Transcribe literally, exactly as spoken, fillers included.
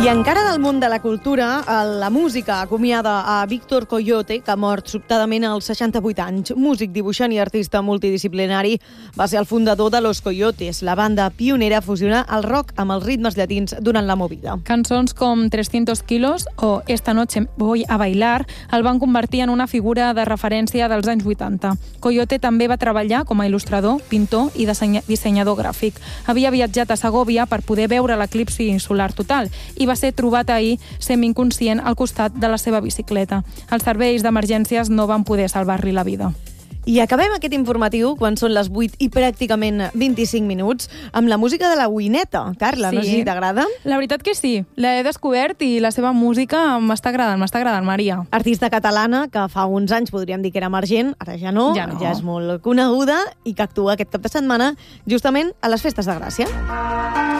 I encara del món de la cultura, la música acomiada a Víctor Coyote, que ha mort sobtadament als seixanta-vuit anys. Músic, dibuixant i artista multidisciplinari, va ser el fundador de Los Coyotes, la banda pionera a fusionar el rock amb els ritmes llatins durant la movida. Cançons com trescientos kilos o Esta noche voy a bailar el van convertir en una figura de referència dels anys vuitanta. Coyote també va treballar com a il·lustrador, pintor i dissenyador gràfic. Havia viatjat a Segòvia per poder veure l'eclipsi solar total i va ser trobat ahir semi-inconscient al costat de la seva bicicleta. Els serveis d'emergències no van poder salvar-li la vida. I acabem aquest informatiu, quan són les vuit i pràcticament vint-i-cinc minuts, amb la música de la Wineta. Carla, sí. No sé si t'agrada? La veritat que sí. L'he descobert i la seva música m'està agradant, m'està agradant, Maria. Artista catalana que fa uns anys podríem dir que era emergent, ara ja no, ja, no. ja és molt coneguda i que actua aquest cap de setmana justament a les Festes de Gràcia.